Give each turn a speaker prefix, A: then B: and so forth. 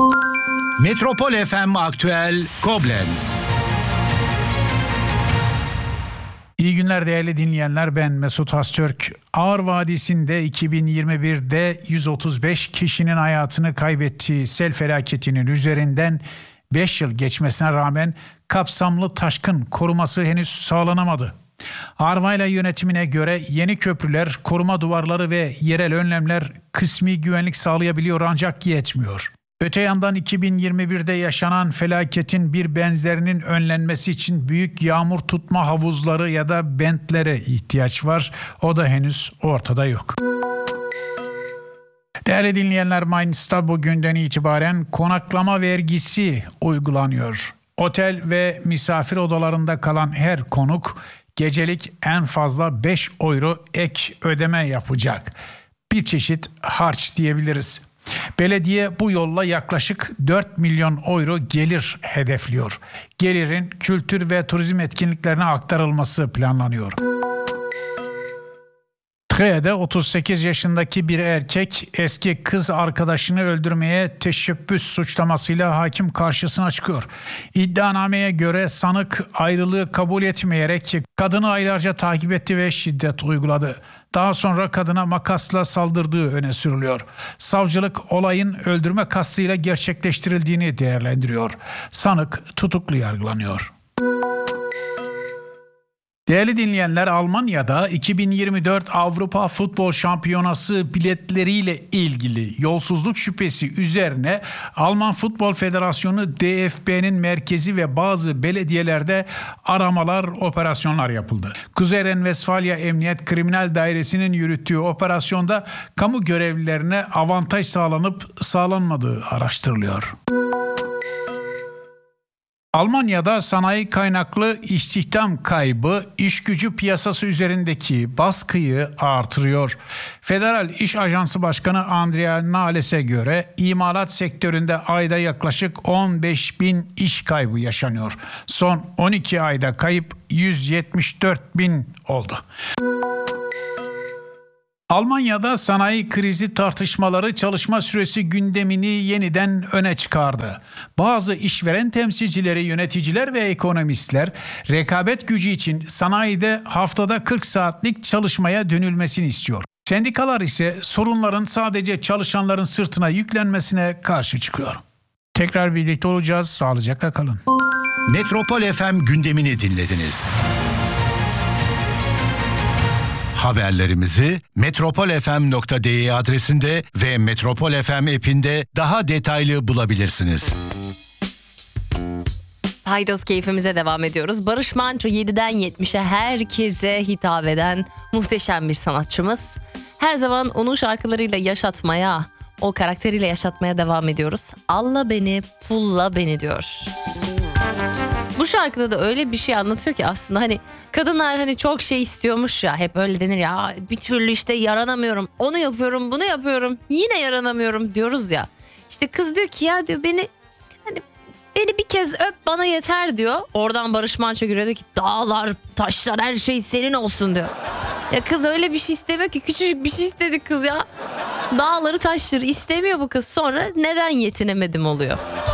A: Metropol FM Aktüel Koblenz.
B: İyi günler değerli dinleyenler, ben Mesut Hastürk. Ağır Vadisi'nde 2021'de 135 kişinin hayatını kaybettiği sel felaketinin üzerinden 5 yıl geçmesine rağmen kapsamlı taşkın koruması henüz sağlanamadı. Arvayla yönetimine göre yeni köprüler, koruma duvarları ve yerel önlemler kısmi güvenlik sağlayabiliyor ancak yetmiyor. Öte yandan 2021'de yaşanan felaketin bir benzerinin önlenmesi için büyük yağmur tutma havuzları ya da bentlere ihtiyaç var. O da henüz ortada yok. Değerli dinleyenler, Mainz'ta bugünden itibaren konaklama vergisi uygulanıyor. Otel ve misafir odalarında kalan her konuk gecelik en fazla 5 euro ek ödeme yapacak. Bir çeşit harç diyebiliriz. Belediye bu yolla yaklaşık 4 milyon euro gelir hedefliyor. Gelirin kültür ve turizm etkinliklerine aktarılması planlanıyor. Tre'de 38 yaşındaki bir erkek eski kız arkadaşını öldürmeye teşebbüs suçlamasıyla hakim karşısına çıkıyor. İddianameye göre sanık ayrılığı kabul etmeyerek kadını aylarca takip etti ve şiddet uyguladı. Daha sonra kadına makasla saldırdığı öne sürülüyor. Savcılık olayın öldürme kastıyla gerçekleştirildiğini değerlendiriyor. Sanık tutuklu yargılanıyor. Değerli dinleyenler, Almanya'da 2024 Avrupa Futbol Şampiyonası biletleriyle ilgili yolsuzluk şüphesi üzerine Alman Futbol Federasyonu DFB'nin merkezi ve bazı belediyelerde aramalar, operasyonlar yapıldı. Kuzey Renvestfalya Emniyet Kriminal Dairesi'nin yürüttüğü operasyonda kamu görevlilerine avantaj sağlanıp sağlanmadığı araştırılıyor. Almanya'da sanayi kaynaklı istihdam kaybı iş gücü piyasası üzerindeki baskıyı artırıyor. Federal İş Ajansı Başkanı Andrea Nahles'e göre imalat sektöründe ayda yaklaşık 15 bin iş kaybı yaşanıyor. Son 12 ayda kayıp 174 bin oldu. Almanya'da sanayi krizi tartışmaları çalışma süresi gündemini yeniden öne çıkardı. Bazı işveren temsilcileri, yöneticiler ve ekonomistler rekabet gücü için sanayide haftada 40 saatlik çalışmaya dönülmesini istiyor. Sendikalar ise sorunların sadece çalışanların sırtına yüklenmesine karşı çıkıyor. Tekrar birlikte olacağız. Sağlıcakla kalın.
A: Metropol FM gündemini dinlediniz. Haberlerimizi metropolfm.de adresinde ve Metropol FM app'inde daha detaylı bulabilirsiniz.
C: Haydos keyfimize devam ediyoruz. Barış Manço 7'den 70'e herkese hitap eden muhteşem bir sanatçımız. Her zaman onun şarkılarıyla yaşatmaya, o karakteriyle yaşatmaya devam ediyoruz. Alla beni, pulla beni diyor. Bu şarkıda da öyle bir şey anlatıyor ki aslında hani kadınlar hani çok şey istiyormuş ya, hep öyle denir ya, bir türlü işte yaranamıyorum, onu yapıyorum, bunu yapıyorum, yine yaranamıyorum diyoruz ya. İşte kız diyor ki ya diyor beni bir kez öp, bana yeter diyor. Oradan Barış Manço giriyor, diyor ki dağlar, taşlar, her şey senin olsun diyor. Ya kız öyle bir şey istemiyor ki, küçücük bir şey istedi kız ya. Dağları, taşları istemiyor bu kız, sonra neden yetinemedim oluyor.